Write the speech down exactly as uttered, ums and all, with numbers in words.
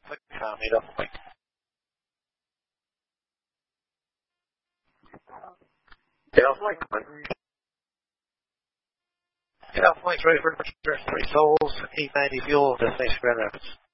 Click on it off point. Get off point. Get off point, ready for three souls, eight ninety fuel, destination Grand Rapids.